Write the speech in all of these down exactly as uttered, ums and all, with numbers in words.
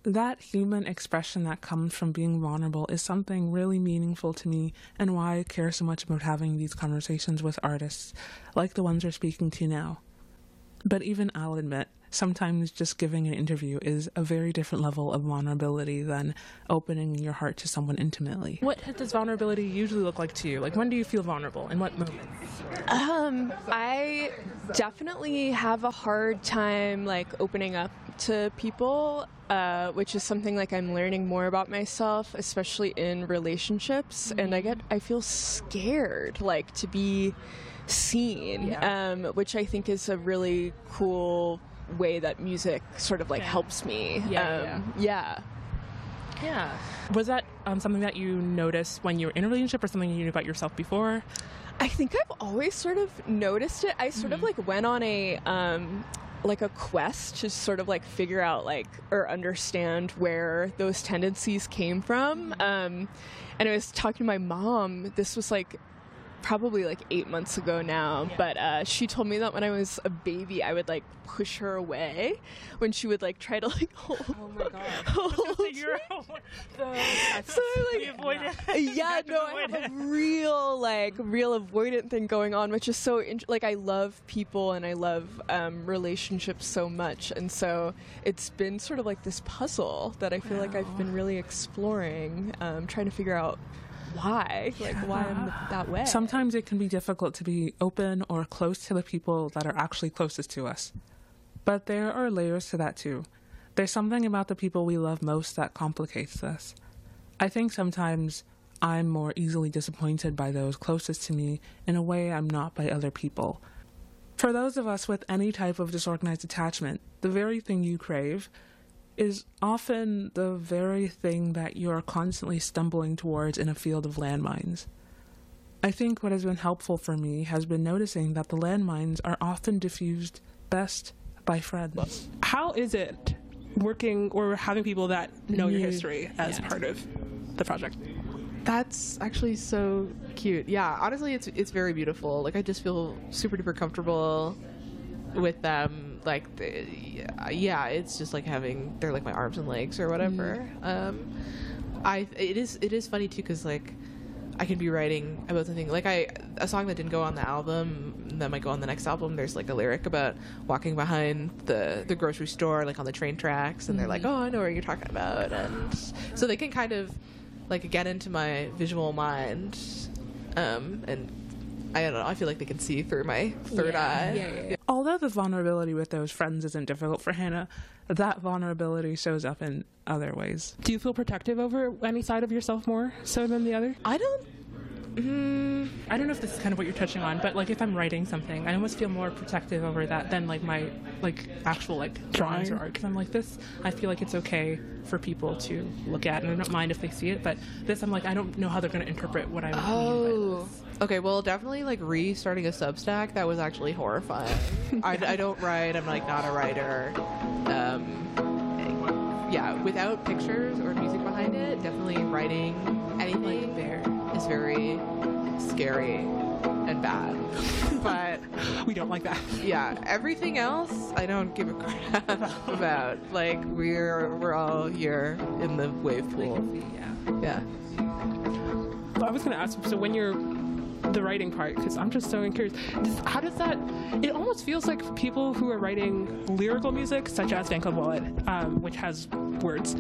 That human expression that comes from being vulnerable is something really meaningful to me, and why I care so much about having these conversations with artists, like the ones we're speaking to now. But even I'll admit, sometimes just giving an interview is a very different level of vulnerability than opening your heart to someone intimately. What does vulnerability usually look like to you? Like, when do you feel vulnerable? In what moments? Um, I definitely have a hard time, like, opening up to people, uh, which is something, like, I'm learning more about myself, especially in relationships. Mm-hmm. And I get, I feel scared, like, to be seen, yeah. um, which I think is a really cool way that music sort of like yeah. helps me. Yeah, um, yeah. yeah. Yeah. Was that um, something that you noticed when you were in a relationship, or something you knew about yourself before? I think I've always sort of noticed it. I sort mm-hmm. of like went on a um, like a quest to sort of like figure out like or understand where those tendencies came from. Mm-hmm. Um, and I was talking to my mom. This was like probably like eight months ago now, yeah. but uh, she told me that when I was a baby, I would like push her away when she would like try to like hold. Oh my god! Hold so you're the, so like avoidant. Yeah, no, I have a real like real avoidant thing going on, which is so int- like I love people and I love um, relationships so much, and so it's been sort of like this puzzle that I feel wow. like I've been really exploring, um, trying to figure out. Why? Like, yeah. why I'm that way? Sometimes it can be difficult to be open or close to the people that are actually closest to us. But there are layers to that too. There's something about the people we love most that complicates this. I think sometimes I'm more easily disappointed by those closest to me in a way I'm not by other people. For those of us with any type of disorganized attachment, the very thing you crave is often the very thing that you're constantly stumbling towards in a field of landmines. I think what has been helpful for me has been noticing that the landmines are often diffused best by friends. How is it working or having people that know your history as yeah. part of the project? That's actually so cute. Yeah, honestly, it's it's very beautiful. Like, I just feel super duper comfortable with them. Like, the, yeah, it's just like having, they're like my arms and legs or whatever. Mm. Um, I, it is, it is funny too, cause like, I can be writing about something, like I, a song that didn't go on the album, that might go on the next album, there's like a lyric about walking behind the, the grocery store, like on the train tracks, and mm. they're like, oh, I know what you're talking about, and so they can kind of, like, get into my visual mind, um, and I don't know, I feel like they can see through my third yeah, eye. Yeah, yeah, yeah. Although the vulnerability with those friends isn't difficult for Hannah, that vulnerability shows up in other ways. Do you feel protective over any side of yourself more so than the other? I don't... Mm, I don't know if this is kind of what you're touching on, but like if I'm writing something, I almost feel more protective over that than like my like actual like drawings or art, because I'm like, this, I feel like it's okay for people to look at, and I don't mind if they see it, but this, I'm like, I don't know how they're going to interpret what I oh. mean by this. Okay, well, definitely like restarting a Substack, that was actually horrifying. I, I don't write, I'm like not a writer. Um, yeah, without pictures or music behind it, definitely writing anything like there is very scary and bad. But we don't like that. Yeah, everything else I don't give a crap about. Like, we're we're all here in the wave pool. Yeah. Yeah. Well, I was going to ask, so when you're the writing part, because I'm just so curious, does, how does that, it almost feels like people who are writing lyrical music, such as Fan Club Wallet, um, which has words,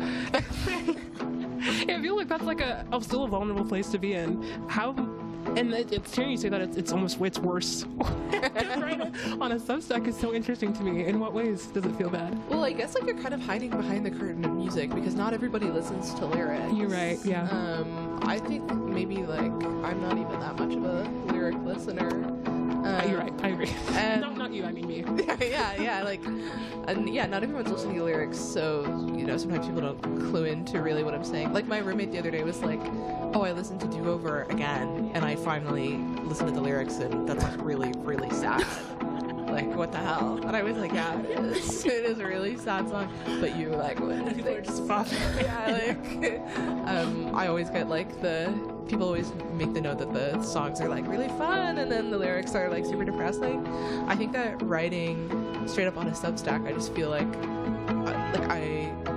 I feel like that's like a, a still a vulnerable place to be in. How, and it, it's hearing you say that it's, it's almost, it's worse. Right on a Substack is so interesting to me. In what ways does it feel bad? Well, I guess like you're kind of hiding behind the curtain of music, because not everybody listens to lyrics. You're right, yeah. Um, I think maybe like I'm not even that much of a lyric listener. Um, You're right, I agree. And no, not you, I mean me. yeah, yeah, like, and yeah, not everyone's listening to lyrics, so, you know, sometimes people don't clue into really what I'm saying. Like, my roommate the other day was like, oh, I listened to Do Over again, and I finally listened to the lyrics, and that's like really, really sad. Like, what the hell? And I was like, yeah, it is. It is a really sad song, but you, like, what? People are just popping. Yeah, like, um, I always get, like, the, people always make the note that the songs are, like, really fun, and then the lyrics are, like, super depressing. I think that writing straight up on a Substack, I just feel like, uh, like, I,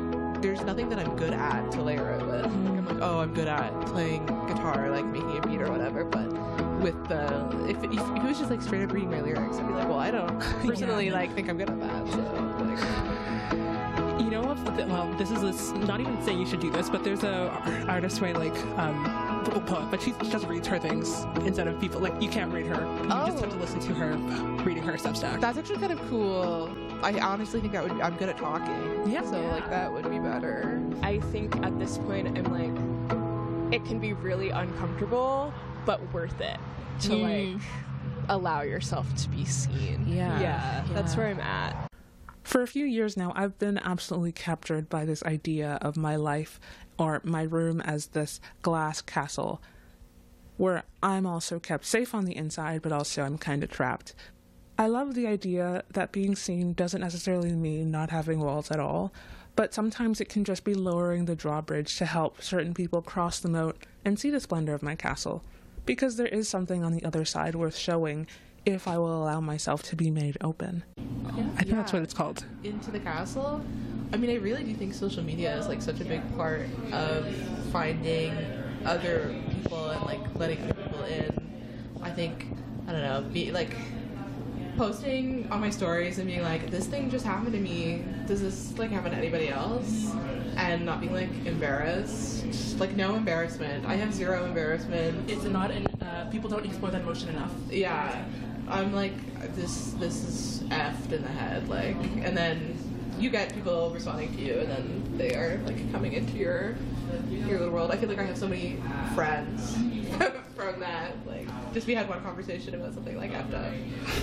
there's nothing that I'm good at to layer it with. Like, I'm like, oh, I'm good at playing guitar, like making a beat or whatever, but with the if it, if it was just like straight up reading my lyrics, I'd be like, well, I don't personally Yeah. like think I'm good at that. So like, You know, of- well, this is this, not even saying you should do this, but there's a ar- artist way like um, a poet, but she just reads her things instead of people. Like you can't read her; you just have to Oh. listen to her reading her Substack. that's actually kind of cool. I honestly think that would I'm good at talking. Yeah. So like that would be better. I think at this point I'm like, it can be really uncomfortable, but worth it to Mm. like allow yourself to be seen. Yeah. Yeah, that's Yeah. where I'm at. For a few years now, I've been absolutely captured by this idea of my life or my room as this glass castle where I'm also kept safe on the inside, but also I'm kind of trapped. I love the idea that being seen doesn't necessarily mean not having walls at all, but sometimes it can just be lowering the drawbridge to help certain people cross the moat and see the splendor of my castle, because there is something on the other side worth showing if I will allow myself to be made open. I think that's what it's called. Into the castle. I mean, I really do think social media is like such a big part of finding other people and like letting other people in. I think I don't know, be like posting on my stories and being like, this thing just happened to me. Does this like happen to anybody else? And not being like embarrassed. Just, like no embarrassment. I have zero embarrassment. It's not, and uh, people don't explore that emotion enough. Yeah, I'm like this. This is effed in the head. Like, and then you get people responding to you, and then they are like coming into your your little world. I feel like I have so many friends from that. Like, just we had one conversation about something like effed up.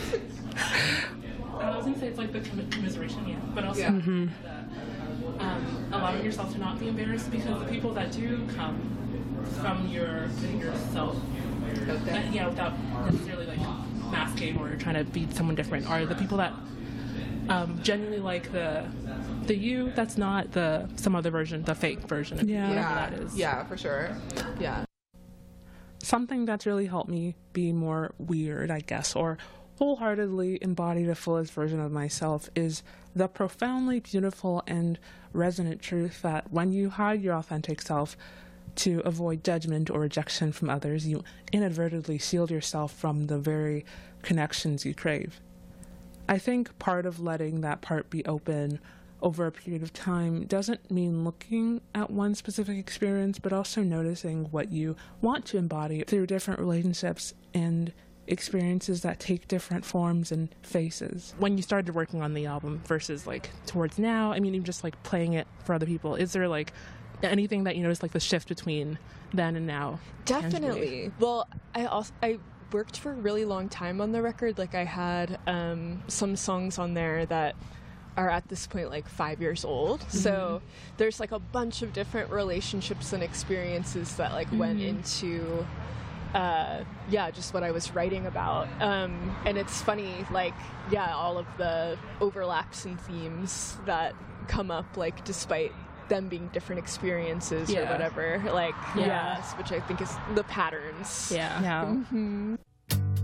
I was gonna say it's like the commi- commiseration, yeah, but also Yeah. the, um, allowing yourself to not be embarrassed, because the people that do come from your yourself, Okay. uh, yeah, without necessarily like masking or trying to be someone different, are the people that um, genuinely like the the you that's not the some other version, the fake version of you, Yeah. whatever Yeah, that is. yeah, for sure. Yeah. Something that's really helped me be more weird, I guess, or wholeheartedly embody the fullest version of myself is the profoundly beautiful and resonant truth that when you hide your authentic self to avoid judgment or rejection from others, you inadvertently shield yourself from the very connections you crave. I think part of letting that part be open over a period of time doesn't mean looking at one specific experience, but also noticing what you want to embody through different relationships and experiences that take different forms and faces. When you started working on the album versus like towards now, I mean, even just like playing it for other people, is there like anything that you notice, like the shift between then and now? tangibly? Definitely. Well, I also I worked for a really long time on the record. Like I had um, some songs on there that are at this point like five years old. Mm-hmm. So there's like a bunch of different relationships and experiences that like mm-hmm. went into uh, yeah, just what I was writing about. Um, and it's funny, like, yeah, all of the overlaps and themes that come up, like, despite them being different experiences Yeah. or whatever. Like, Yeah. yes, which I think is the patterns. Yeah. Yeah. Mhm.